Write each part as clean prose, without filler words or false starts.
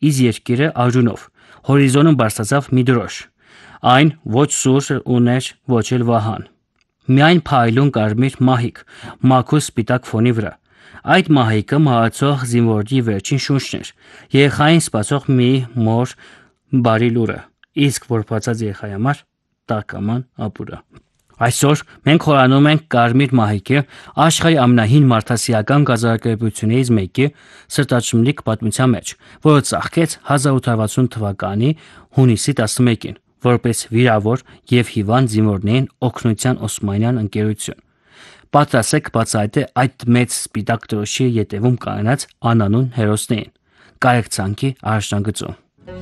իսկ երկիրը արյունով։ Հորիզոնում բարձրացավ մի դրոշ։ Այն ոչ սուր ուներ, ոչ էլ վահան։ Միայն փայլուն կարմիր մահիկ, մաքուր սպիտակ ֆոնի վրա։ Այդ մահիկը մահացող զինվորի վերջին շունչն էր, երեխային սպասող մի մոր բարի լուրը, իսկ որբացած երեխայի համար տակաման ապուրը։ Այսօր մենք խորանում ենք կարմիր մահիկի աշխարհի ամենահին մարդասիրական կազմակերպություններից մեկի սրտաճմլիկ պատմության մեջ, որը ծաղկեց 1860 թվականի հունիսի 11-ին, որպես վիրավոր և հիվանդ զինվորներին օգնության օսմանյան ընկերություն։ Պատրաստ եք բացահայտել այդ մեծ սպիտակ դրոշի ետևում կայացած անանուն հերոսներին։ Կարեկցանքի առաջնագծում։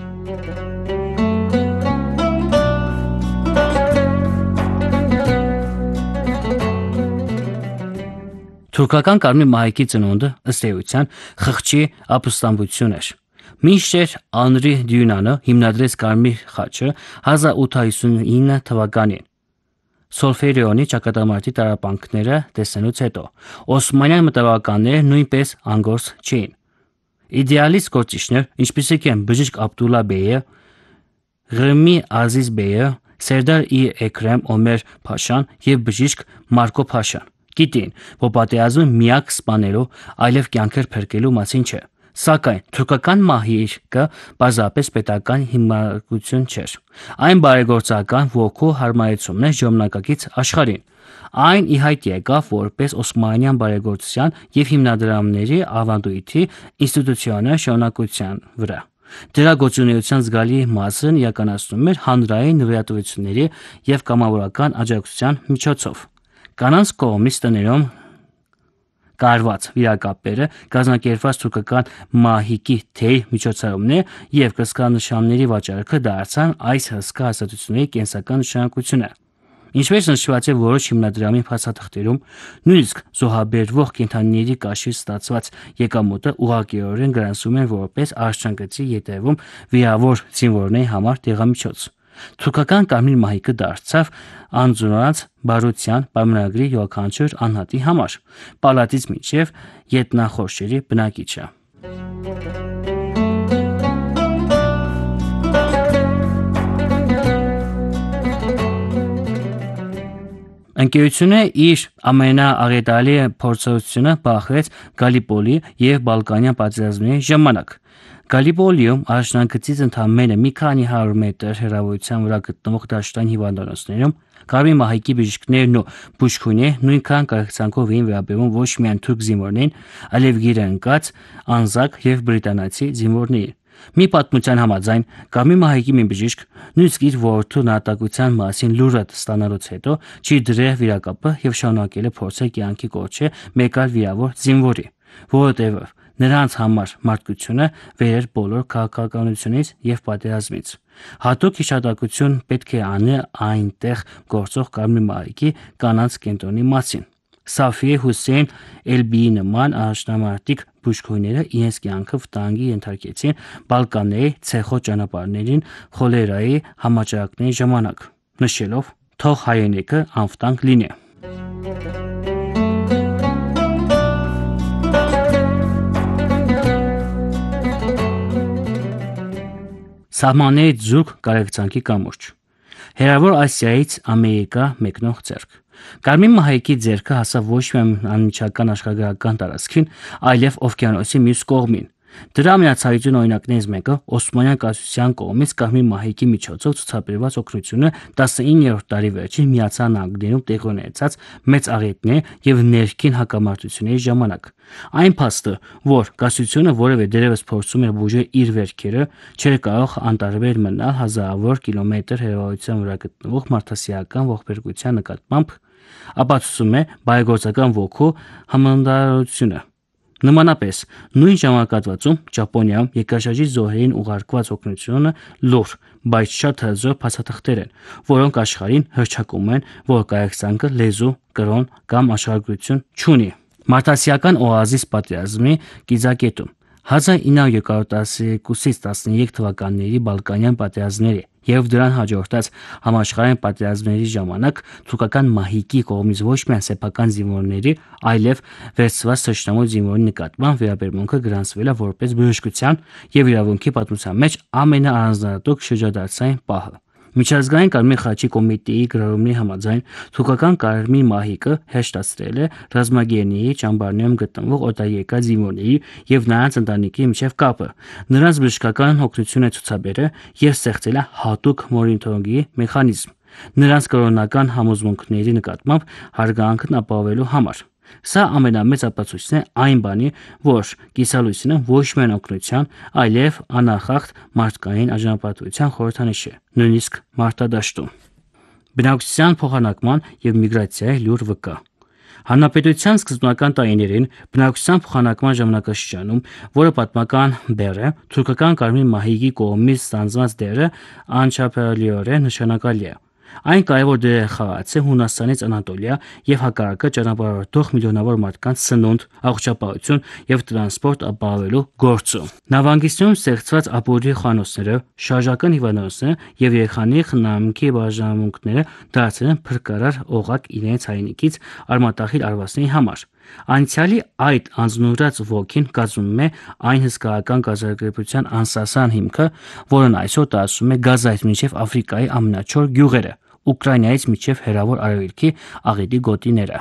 Թուրքական կարմիր մահիկի ծնունդը ըստ էության խղճի ապստամբություն էր։ Մինչդեռ Անրի Դյունանը հիմնադրեց կարմիր խաչը 1859 թվականին։ Սոլֆերիոնի ճակատամարտի տառապանքները տեսնելուց հետո օսմանյան մտավորականները նույնպես անգործ չէին։ Իդեալիստ գործիչներ, ինչպիսիք են բժիշկ Աբդուլլա բեյը, Ղրմի Ազիզ բեյը, Սերդար ի Էքրեմ Օմեր Փաշան և բժիշկ Մարկո Փաշան գիտեին, որ պատերազմը միակ սպանելու, այլև կյանքեր փրկելու մասին չէ։ Սակայն թուրքական մահիկը պարզապես պետական հիմնարկություն չէր։ Այն բարեգործական ոգու հարմարեցումն է ժամանակակից աշխարհին։ Այն ի հայտ եկավ որպես օսմանյան բարեգործության և հիմնադրամների ավանդույթի ինստիտուցիոնալ շարունակության վրա։ Դրա գործունեության զգալի մասն իրականացնում էր հանրային նվիրատվությունների և կամավորական աջակցության միջոցով։ Կանանց կողմից տներում կարված վիրակապերը, կազմակերպված թուրքական մահիկի թեյ միջոցառումները և կրծքանշանների վաճառքը դարձան այս հսկա հաստատությունների կենսական նշանակությունը։ Ինչպես նշված է որոշ հիմնադրամի փաստաթղթերում, նույնիսկ զոհաբերվող կենդանիների կաշվից ստացված եկամուտը ուղղակիորեն գրանցվում էր որպես առաջնագծի ետևում վիրավոր զինվորների համար տեղամիջոց։ Թուրքական կարմիր մահիկը դարձավ անձնուրաց բարության պայմանագրի յուրաքանչյուր անհատի համար, պալատից մինչև ետնախորշերի բնակիչը։ Ընկերությունը իր ամենաաղետալի փորձառությունը բախվեց Գալիպոլի և Բալկանյան պատերազմների ժամանակ։ Գալիպոլիում առաջնագծից ընդամենը մի քանի 100 մետր հեռավորության վրա գտնվող դաշտային հիվանդանոցներում կարմիր մահիկի բժիշկներն ու բուժքույրները նույնքան կարեկցանքով էին վերաբերվում ոչ միայն թուրք զինվորներին, այլև գիրը ընկած անզակ և բրիտանացի զինվորներին։ Մի պատմության համաձայն կարմիր մահիկի մի բժիշկ նույնիսկ իր որդու նահատակության մասին լուրը ստանալուց հետո չի դրել վիրակապը և շարունակել է փորձել կյանքի կոչել մեկ այլ վիրավոր զինվորի, որովհետև նրանց համար մարդկությունը վեր էր բոլոր քաղաքականությունից և պատերազմից։ Հատուկ հիշատակություն պետք է անել այնտեղ գործող կարմիր մահիկի կանանց կենտրոնի մասին։ Սաֆիե Հուսեյն Էլբիի նման առաջնամարտիկ բուժքույրները իրենց կյանքը վտանգի ենթարկեցին Բալկանների ցեխոտ ճանապարհներին խոլերայի համաճարակների ժամանակ, նշելով. «Թող հայրենիքը անվտանգ լինի»։ Սահմաններից զուրկ կարեկցանքի կամուրջ։ Հեռավոր Ասիայից Ամերիկա մեկնող ձեռք։ Կարմիր մահիկի ձեռքը հասավ ոչ միայն անմիջական աշխարհագրական տարածքին, այլև օվկիանոսի մյուս կողմին։ Դրա ամենացարություն օրինակներից մեկը Օսմանյան կայսրության կողմից կարմիր մահիկի միջոցով ցուցաբերված օգնությունը 19-րդ դարի վերջին Միացյալ Նահանգներում տեղի ունեցած մեծ աղետների և ներքին հակամարտությունների ժամանակ։ Այն փաստը, որ կայսրությունը որևէ դեռևս փորձում էր բուժել իր վերքերը, չէր կարող անտարբեր մնալ հազարավոր կիլոմետր հեռավորության վրա գտնվող մարդասիրական ողբերգության նկատմամբ, ապացուցում է բարեգործական ոգու համանդրությունը։ Նմանապես, նույն ժամանակահատվածում Ճապոնիայում երկրաշարժի զոհերին ուղարկված օգնությունը լուռ, բայց շատ հզոր փաստաթղթեր են, որոնք աշխարհին հռչակում են, որ կարեկցանքը լեզու, կրոն կամ աշխարհագրություն չունի։ Մարդասիրական օազիս պատերազմի կիզակետում 1912-13 թվականների Բալկանյան պատերազմների եւ դրան հաջորդած համաշխարհային պատերազմների ժամանակ թուրքական մահիկի կողմից ոչ միայն սեփական զինվորների, այլև վերցված թշնամու զինվորի նկատմամբ վերաբերմունքը գրանցվել է որպես բժշկության եւ իրավունքի պատմության մեջ ամենաառանձնահատուկ շրջադարձային պահը։ Միջազգային Կարմիր խաչի կոմիտեի գրառումների համաձայն թուրքական կարմիր մահիկը հեշտացրել է ռազմագերիների ճամբարներում գտնվող օտարերկրյա զինվորների եւ նրանց ընտանիքի միջև կապը, նրանց բժշկական օգնություն է ցուցաբերել եւ ստեղծել է հատուկ մոնիտորինգի մեխանիզմ, նրանց կրոնական համոզմունքների նկատմամբ հարգանքն ապահովելու համար։ Սա ամենամեծ ապացույցն է այն բանի, որ կիսալույսինը ոչ միայն օգնության, այլև անախախտ մարդկային արժանապատվության խորհրդանիշ է, նույնիսկ մարտադաշտում։ Բնակչության փոխանակման եւ միգրացիայի լուր վկա։ Հանրապետության սկզբնական տարիներին բնակչության փոխանակման ժամանակաշրջանում, որը պատմական բեռ է, թուրքական կարմիր մահիկի կողմից ստանձնված դերը անչափահասորեն նշանակալի է։ Այն կարևոր դեր է խաղացել Հունաստանից Անատոլիա եւ հակառակը ճանապարհորդող միլիոնավոր մարդկանց սնունդ, առողջապահություն եւ տրանսպորտ ապահովելու գործում։ Նավանգիստներում ստեղծված ապօրինի խանութները, շարժական հիվանդանոցները եւ երեխաների խնամքի բաժանմունքները դարձել են փրկարար օղակ իրենց հայրենիքից արմատախիլ արվածների համար։ Անցյալի այդ անձնուրաց ոգին կազմում է այն հսկայական կազմակերպության անսասան հիմքը, որն այսօր տարածում է Գազայից մինչև Աֆրիկայի ամենաչոր գյուղերը, Ուկրաինայից մինչև հեռավոր արևելքի աղետի գոտիները։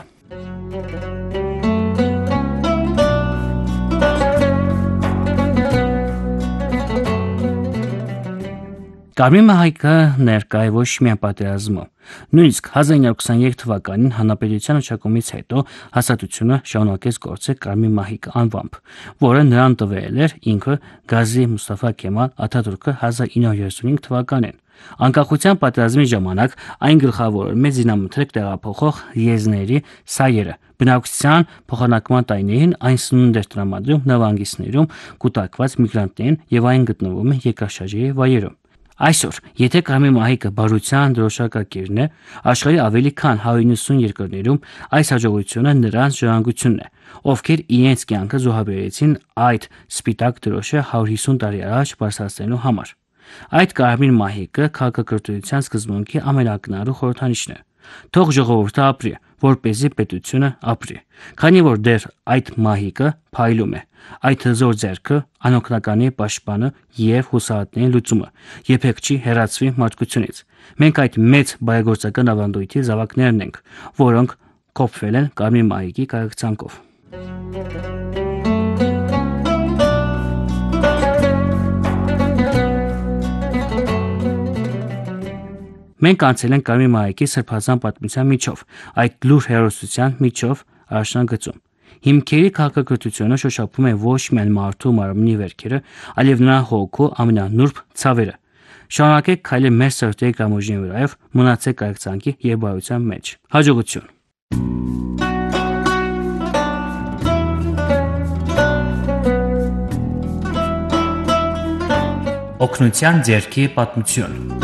Կարմիր մահիկը ներկա է ոչ միայն պատերազմում, նույնիսկ 1923 թվականին հանրապետության հռչակումից հետո հաստատությունը շարունակեց գործել Կարմիր մահիկը անվամբ, որը նրան տվել էր ինքը Գազի Մուստաֆա Քեմալ Աթաթուրքը 1935 թվականին։ Անկախության պատերազմի ժամանակ այն գլխավորում է զինամթերք տեղափոխող եզների սայերը։ Բնակչության փոխանակման տարիներին այն սնունդ էր տրամադրում նավանգիստներում կուտակված միգրանտներին եւ այն գտնվում է երկրաշարժերի վայրերում։ Այսօր, եթե Կարմիր մահիկը բարության դրոշակակիրն է, աշխարհի ավելի քան 190 երկրներում այս հաջողությունը նրանց ժառանգությունն է, ովքեր իրենց կյանքը զոհաբերեցին այդ սպիտակ դրոշը 150 տարի առաջ բարձրացնելու համար։ Այդ Կարմիր մահիկը քաղաքակրթության սկզբունքի ամենակնարու խորհրդանիշն է։ Թող ժողովուրդը ապրի, որպեսզի պետությունը ապրի։ Քանի որ դեռ այդ մահիկը փայլում է, այդ հզոր ձեռքը անօգնականի պաշտպանը եւ հուսահատների լուծումը երբեք չի հեռացվի մարդկությունից։ Մենք այդ մեծ բարեգործական ավանդույթի զավակներն ենք, որոնք կոփվել են Կարմիր մահիկի կարեկցանքով։ Մենք անցել ենք Կարմիր մահիկի սրբազան պատմության միջով, այդ լուր հերոսության միջով առաջնագծում։ Հիմքերի քաղաքակրթությունը շոշափում է ոչ միայն մարդու մարմնի վերքերը, այլև նրա հոգու ամենանուրբ ցավերը։ Շարունակեք քայլել մեր սրտերի կամուրջի վրայով, մնացեք կարեկցանքի եւ բարության մեջ։ Հաջողություն։ Օգնության ձեռքի պատմություն։